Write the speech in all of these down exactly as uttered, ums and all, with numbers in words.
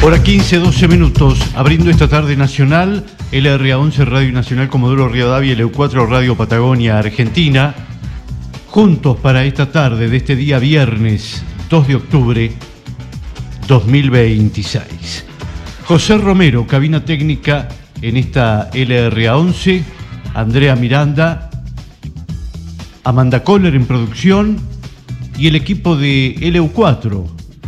Hora quince, doce minutos, abriendo esta tarde nacional, L R A once Radio Nacional Comodoro Rivadavia, L U cuatro Radio Patagonia Argentina, juntos para esta tarde de este día viernes dos de octubre dos mil veintiséis. José Romero, cabina técnica en esta L R A once, Andrea Miranda, Amanda Kohler en producción y el equipo de L U cuatro,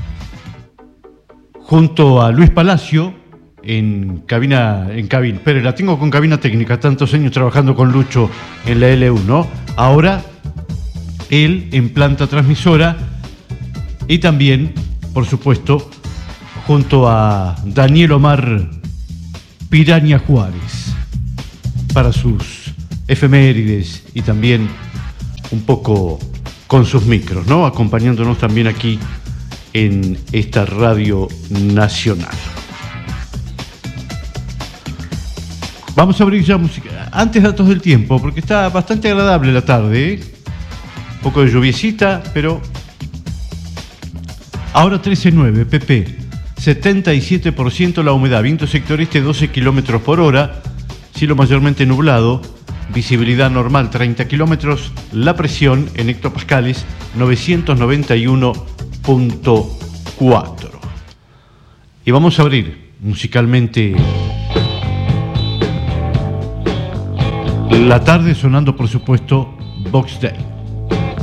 junto a Luis Palacio en cabina, en cabina, pero la tengo con cabina técnica, tantos años trabajando con Lucho en la L uno, ahora él en planta transmisora y también, por supuesto, junto a Daniel Omar Piraña Juárez para sus efemérides y también un poco con sus micros, ¿no? Acompañándonos también aquí en esta radio nacional. Vamos a abrir ya música. Antes datos del tiempo, porque está bastante agradable la tarde, ¿eh? Un poco de lluviecita, pero ahora trece nueve, P P, setenta y siete por ciento la humedad, viento sector este doce kilómetros por hora, cielo mayormente nublado, visibilidad normal treinta kilómetros, la presión en hectopascales novecientos noventa y uno punto cuatro. Y vamos a abrir musicalmente la tarde sonando, por supuesto, Box Day.